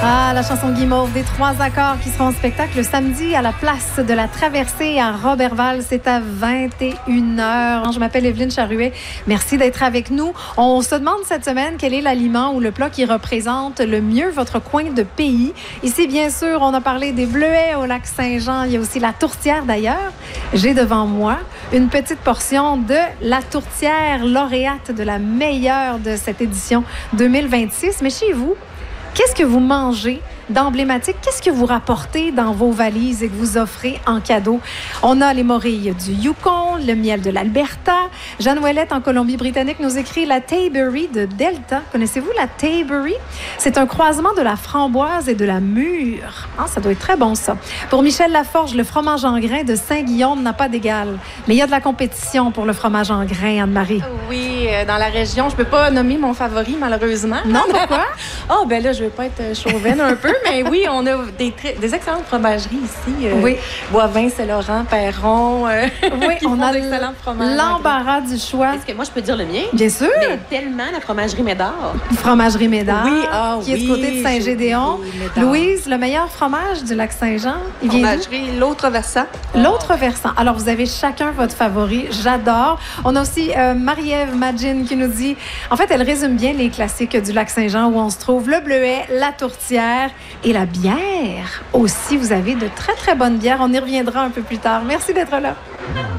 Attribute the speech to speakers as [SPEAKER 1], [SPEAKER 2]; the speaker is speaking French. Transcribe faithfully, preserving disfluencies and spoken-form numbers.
[SPEAKER 1] Ah, la chanson Guimauve des Trois Accords qui sera en spectacle le samedi à la place de la Traversée à Roberval. C'est à vingt et une heures. Je m'appelle Evelyne Charuet. Merci d'être avec nous. On se demande cette semaine quel est l'aliment ou le plat qui représente le mieux votre coin de pays. Ici, bien sûr, on a parlé des bleuets au lac Saint-Jean. Il y a aussi la tourtière d'ailleurs. J'ai devant moi une petite portion de la tourtière lauréate de la meilleure de cette édition deux mille vingt-six. Mais chez vous, qu'est-ce que vous mangez d'emblématique? Qu'est-ce que vous rapportez dans vos valises et que vous offrez en cadeau? On a les morilles du Yukon, le miel de l'Alberta. Jeanne Ouellette, en Colombie-Britannique, nous écrit la Tayberry de Delta. Connaissez-vous la Tayberry? C'est un croisement de la framboise et de la mûre. Ah, ça doit être très bon, ça. Pour Michel Laforge, le fromage en grains de Saint-Guillaume n'a pas d'égal. Mais il y a de la compétition pour le fromage en grains, Anne-Marie.
[SPEAKER 2] Oui, euh, dans la région, je peux pas nommer mon favori, malheureusement.
[SPEAKER 1] Non, pourquoi?
[SPEAKER 2] Oh, ben là, je vais pas être chauvine un peu, mais oui, on a des, très, des excellentes fromageries ici. Euh,
[SPEAKER 1] oui.
[SPEAKER 2] Boivin, Saint-Laurent, Perron. Euh,
[SPEAKER 1] oui,
[SPEAKER 2] qui
[SPEAKER 1] on
[SPEAKER 2] font
[SPEAKER 1] a
[SPEAKER 2] d'excellents fromages.
[SPEAKER 1] L'embarras du choix.
[SPEAKER 3] Est-ce que moi, je peux dire le mien?
[SPEAKER 1] Bien sûr.
[SPEAKER 3] Mais tellement la fromagerie Médard.
[SPEAKER 1] Fromagerie Médard.
[SPEAKER 2] Oui, ah,
[SPEAKER 1] qui est
[SPEAKER 2] oui,
[SPEAKER 1] du côté de Saint-Gédéon. Louise, le meilleur fromage du lac Saint-Jean. Il vient
[SPEAKER 2] Fromagerie, l'autre versant.
[SPEAKER 1] L'autre versant. Alors, vous avez chacun votre favori. J'adore. On a aussi euh, Marie-Ève Magin qui nous dit... En fait, elle résume bien les classiques du lac Saint-Jean où on se trouve le bleuet, la tourtière et la bière. Aussi, vous avez de très, très bonnes bières. On y reviendra un peu plus tard. Merci d'être là.